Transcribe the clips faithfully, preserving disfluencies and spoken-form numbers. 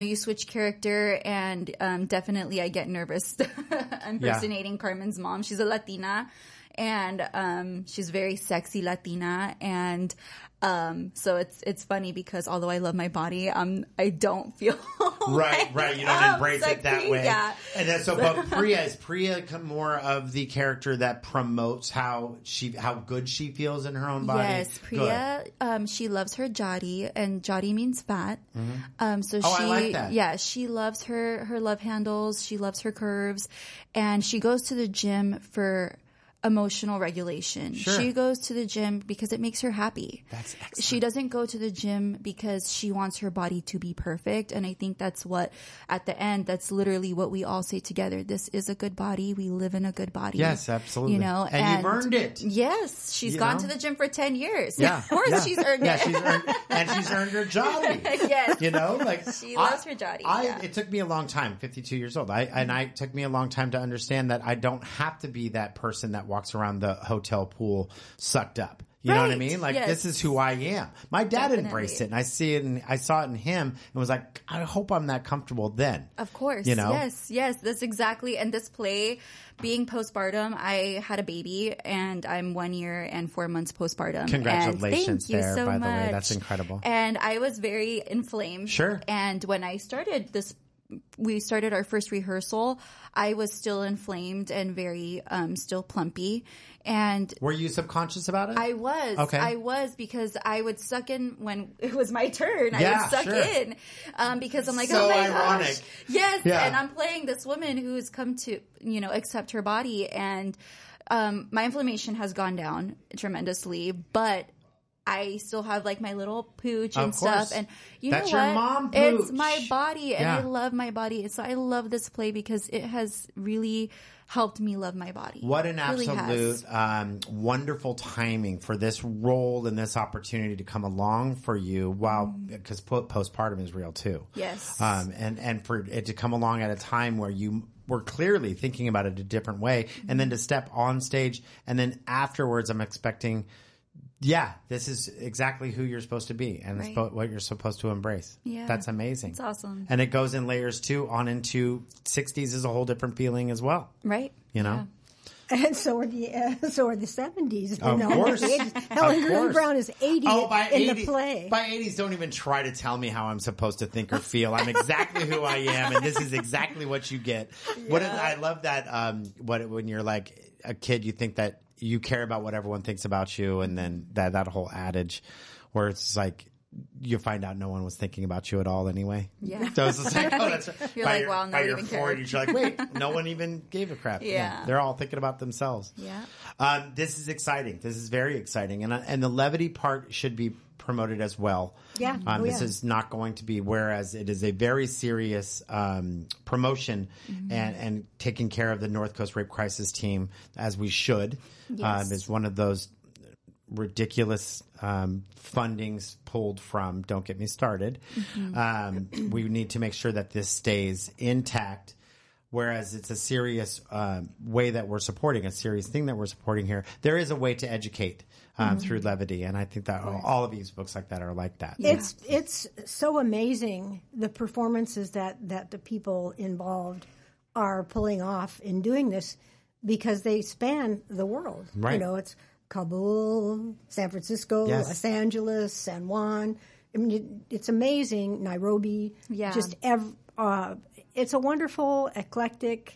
you switch character, and um, definitely I get nervous impersonating yeah. Carmen's mom. She's a Latina, and um, she's very sexy Latina, and um, so it's it's funny because although I love my body, um, I don't feel right, like right. You don't I'm embrace sexy. it that way. Yeah. And then so, but Priya is Priya more of the character that promotes how she how good she feels in her own body. Yes, Priya. Um, she loves her jari, and jari means fat. Mm-hmm. Um, so oh, she, I like that. yeah, she loves her her love handles. She loves her curves, and she goes to the gym for emotional regulation. Sure. She goes to the gym because it makes her happy. That's excellent. She doesn't go to the gym because she wants her body to be perfect. And I think that's what, at the end, that's literally what we all say together. This is a good body. We live in a good body. Yes, absolutely. You know, and, and you've earned it. Yes. She's you gone know? to the gym for ten years. Yeah. Of course yeah. she's earned yeah, it. she's earned, and she's earned her jolly. Yes. You know, like she loves I, her jolly. I, yeah. It took me a long time, fifty-two years old. I, and I, it took me a long time to understand that I don't have to be that person that walks around the hotel pool sucked up. You right. know what I mean? Like, yes. this is who I am. My dad Definitely. embraced it, and I see it, and I saw it in him, and was like, I hope I'm that comfortable then. Of course. You know? Yes, yes. That's exactly. And this play, being postpartum, I had a baby, and I'm one year and four months postpartum. Congratulations and thank there, you so by much. the way. That's incredible. And I was very inflamed. Sure. And when I started this, we started our first rehearsal, I was still inflamed and very um, still plumpy. And were you subconscious about it? I was. Okay. I was because I would suck in when it was my turn. I yeah, would suck sure. in um, because I'm like, so oh my ironic. gosh. Yes. Yeah. And I'm playing this woman who's come to, you know, accept her body. And um, my inflammation has gone down tremendously, but I still have like my little pooch and of course. stuff. And you That's know what? your mom pooch. It's my body, and yeah. I love my body. So I love this play because it has really helped me love my body. What an really absolute um, wonderful timing for this role and this opportunity to come along for you while, because mm. postpartum is real too. Yes. Um, and, and for it to come along at a time where you were clearly thinking about it a different way, mm. and then to step on stage, and then afterwards I'm expecting, yeah, this is exactly who you're supposed to be, and right. it's what you're supposed to embrace. Yeah. That's amazing. It's awesome. And it goes in layers too, on into sixties is a whole different feeling as well. Right. You know? Yeah. And so are the uh, so are the seventies. Of know, course. Helen Gurley Brown is eighty oh, by in eighty, the play. By eighties, don't even try to tell me how I'm supposed to think or feel. I'm exactly who I am, and this is exactly what you get. Yeah. What is, I love that. Um, what when you're like a kid, you think that you care about what everyone thinks about you, and then that that whole adage where it's like you find out no one was thinking about you at all anyway. Yeah. So it's just like, oh, that's right. You're by like, your, wow, no by one your even forties, you're like, wait, no one even gave a crap. Yeah. They're all thinking about themselves. Yeah. Um, this is exciting. This is very exciting. And, and the levity part should be promoted as well. Yeah. Um, oh, this yeah. is not going to be, whereas it is a very serious um, promotion mm-hmm. and, and taking care of the North Coast Rape Crisis team as we should. Yes. Um, is one of those ridiculous um, fundings pulled from, don't get me started. Mm-hmm. Um, we need to make sure that this stays intact. Whereas it's a serious uh, way that we're supporting, a serious thing that we're supporting here. There is a way to educate um, mm-hmm. through levity, and I think that all, all of these books like that are like that. It's yeah. it's so amazing the performances that, that the people involved are pulling off in doing this because they span the world. Right. You know, it's Kabul, San Francisco, yes. Los Angeles, San Juan. I mean, it, it's amazing. Nairobi. Yeah. Just every, uh, it's a wonderful, eclectic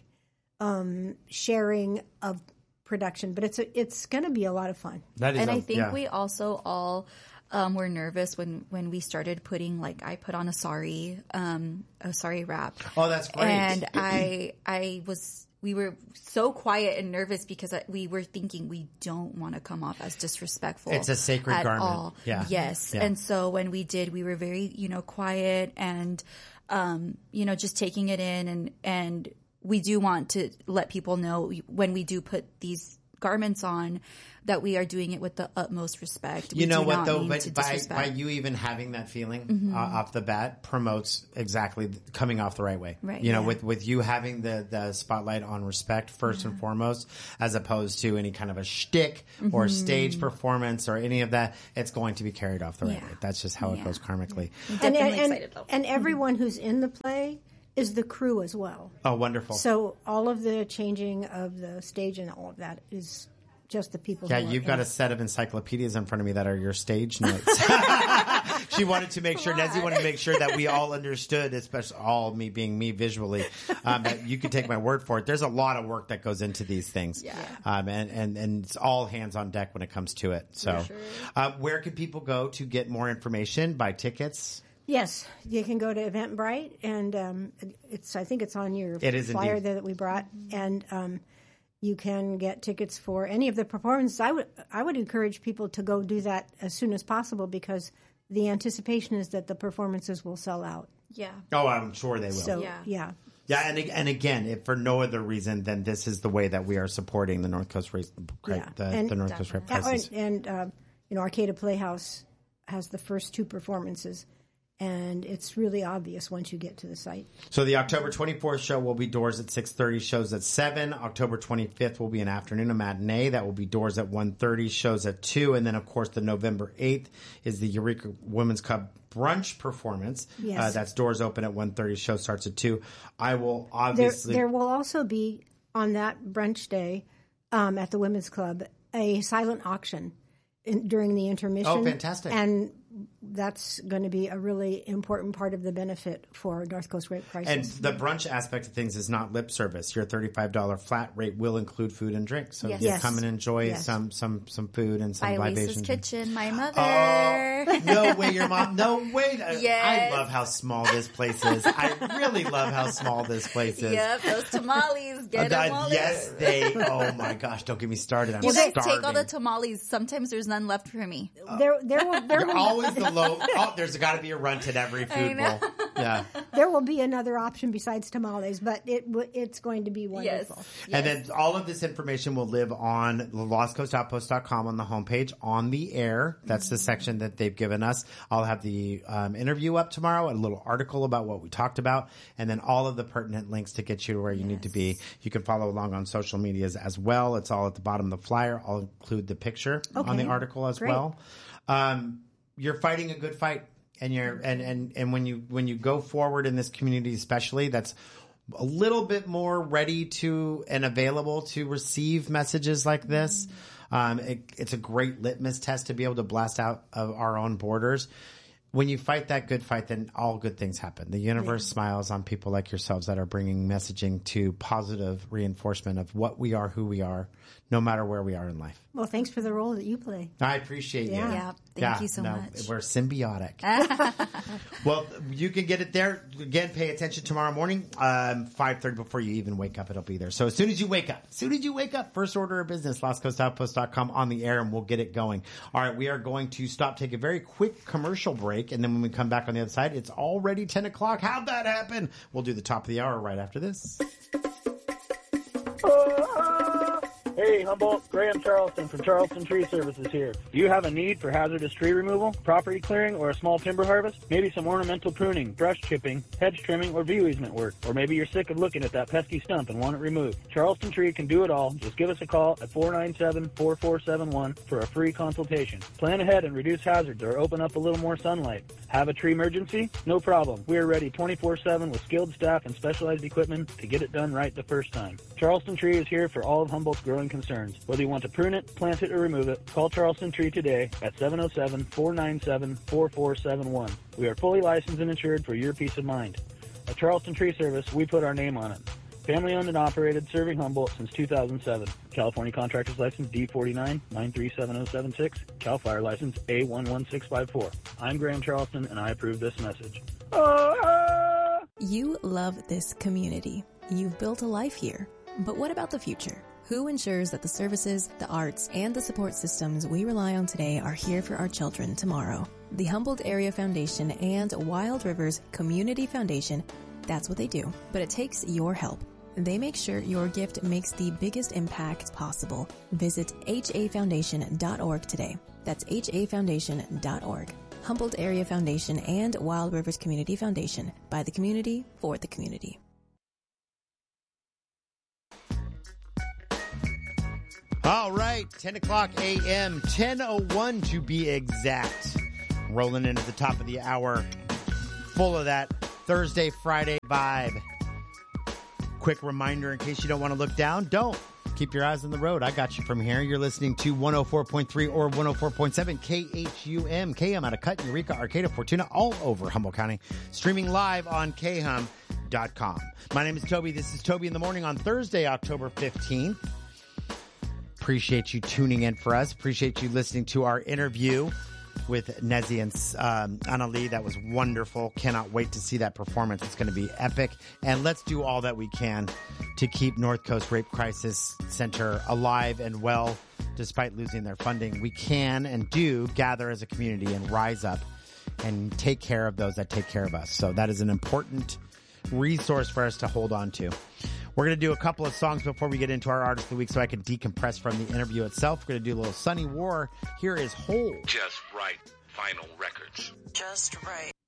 um, sharing of production, but it's a, it's going to be a lot of fun. That is, and a, I think yeah. we also all um, were nervous when, when we started putting, like, I put on a sari, um, a sari wrap. Oh, that's great. And I I was. We were so quiet and nervous because we were thinking we don't want to come off as disrespectful. It's a sacred at garment. All. Yeah. Yes. Yeah. And so when we did, we were very, you know, quiet and, um, you know, just taking it in. And, and we do want to let people know when we do put these garments on, that we are doing it with the utmost respect. You we know do what not though, mean but to by, disrespect. by you even having that feeling Mm-hmm. uh, off the bat promotes exactly th- coming off the right way. Right, You know, yeah. with, with you having the, the spotlight on respect first Yeah. and foremost, as opposed to any kind of a shtick or Mm-hmm. stage performance or any of that, it's going to be carried off the right Yeah. way. That's just how it Yeah. goes karmically. And, Definitely and, and, excited, though. and everyone who's in the play is the crew as well. Oh, wonderful. So all of the changing of the stage and all of that is just the people Yeah, who are you've in got a it. set of encyclopedias in front of me that are your stage notes. She wanted to make sure, Nezzy wanted to make sure that we all understood, especially all me being me visually, um, that you could take my word for it. There's a lot of work that goes into these things. Yeah. Um, and, and, and it's all hands on deck when it comes to it. So, sure. uh, where can people go to get more information, buy tickets? Yes, you can go to Eventbrite, and um, it's I think it's on your It is flyer indeed. there that we brought, and um, you can get tickets for any of the performances. I would I would encourage people to go do that as soon as possible because the anticipation is that the performances will sell out. Yeah. Oh, I'm sure they will. So Yeah. yeah, Yeah, and and again, if for no other reason than this is the way that we are supporting the North Coast Race, Yeah. the, And- the North Coast Race Uh, Prices. and, and uh, you know, Arcata Playhouse has the first two performances, and it's really obvious once you get to the site. So the October twenty-fourth show will be doors at six thirty, shows at seven. October twenty-fifth will be an afternoon, a matinee. That will be doors at one thirty, shows at two. And then, of course, the November eighth is the Eureka Women's Club brunch performance. Yes. Uh, that's doors open at one thirty, show starts at two. I will There, obviously... there will also be, on that brunch day um, at the Women's Club, a silent auction in, during the intermission. Oh, fantastic. And that's going to be a really important part of the benefit for North Coast Rape And Crisis. the brunch aspect of things is not lip service. Your thirty-five dollars flat rate will include food and drink. So Yes. you Yes. come and enjoy Yes. some, some, some food and some By Lisa's libations. Kitchen, my mother. Oh, no way, your mom. No way. Yes. I love how small this place is. I really love how small this place is. Yep, those tamales. Get Uh, them all yes, in. they. Oh my gosh! Don't get me started. I'm You guys starving. take all the tamales. Sometimes there's none left for me. there, there, will, there, You're will, always the low. Oh, there's got to be a runt at every food know. bowl. Yeah. there will be another option besides tamales, but it w- it's going to be Yes. wonderful. yes. And then all of this information will live on the lost coast outpost dot com on the homepage on the air. That's the section that they've given us. I'll have the um, interview up tomorrow, a little article about what we talked about, and then all of the pertinent links to get you to where you need to be. You can follow along on social medias as well. It's all at the bottom of the flyer. I'll include the picture on the Okay. article as Great. well. Um, you're fighting a good fight. And you're and, and, and when you when you go forward in this community, especially that's a little bit more ready to and available to receive messages like this. Um, it, it's a great litmus test to be able to blast out of our own borders. When you fight that good fight, then all good things happen. The universe smiles on people like yourselves that are bringing messaging to positive reinforcement of what we are, who we are, no matter where we are in life. Well, thanks for the role that you play. I appreciate Yeah. you. Yeah, thank you so much. We're symbiotic. Well, you can get it there. Again, pay attention tomorrow morning, um, five thirty before you even wake up. It'll be there. So as soon as you wake up, as soon as you wake up, first order of business, lost coast outpost dot com on the air, and we'll get it going. All right, we are going to stop, take a very quick commercial break, and then when we come back on the other side, it's already ten o'clock. How'd that happen? We'll do the top of the hour right after this. Hey, Humboldt, Graham Charleston from Charleston Tree Services here. Do you have a need for hazardous tree removal, property clearing, or a small timber harvest? Maybe some ornamental pruning, brush chipping, hedge trimming, or view easement work. Or maybe you're sick of looking at that pesky stump and want it removed. Charleston Tree can do it all. Just give us a call at four nine seven, four four seven one for a free consultation. Plan ahead and reduce hazards or open up a little more sunlight. Have a tree emergency? No problem. We are ready twenty-four seven with skilled staff and specialized equipment to get it done right the first time. Charleston Tree is here for all of Humboldt's growing concerns. Whether you want to prune it, plant it, or remove it, call Charleston Tree today at seven oh seven, four nine seven, four four seven one. We are fully licensed and insured for your peace of mind. At Charleston Tree Service, we put our name on it. Family owned and operated, serving Humboldt since two thousand seven. California Contractor's License D forty-nine, nine three seven oh seven six. Cal Fire License A one one six five four. I'm Graham Charleston, and I approve this message. You love this community. You've built a life here. But what about the future? Who ensures that the services, the arts, and the support systems we rely on today are here for our children tomorrow? The Humboldt Area Foundation and Wild Rivers Community Foundation, that's what they do. But it takes your help. They make sure your gift makes the biggest impact possible. Visit H A foundation dot org today. That's H A foundation dot org. Humboldt Area Foundation and Wild Rivers Community Foundation, by the community, for the community. All right, ten o'clock a.m., ten oh one to be exact. Rolling into the top of the hour, full of that Thursday, Friday vibe. Quick reminder, in case you don't want to look down, don't. Keep your eyes on the road. I got you from here. You're listening to one oh four point three or one oh four point seven K H U M. K M out of Cut, Eureka, Arcata, Fortuna, all over Humboldt County. Streaming live on K hum dot com. My name is Toby. This is Toby in the Morning on Thursday, October fifteenth. Appreciate you tuning in for us. Appreciate you listening to our interview with Nezzy and um, Annalie. That was wonderful. Cannot wait to see that performance. It's going to be epic. And let's do all that we can to keep North Coast Rape Crisis Center alive and well, despite losing their funding. We can and do gather as a community and rise up and take care of those that take care of us. So that is an important resource for us to hold on to. We're going to do a couple of songs before we get into our Artist of the Week so I can decompress from the interview itself. We're going to do a little Sunny War. Here is Hole. Just Right. Vinyl Records. Just Right.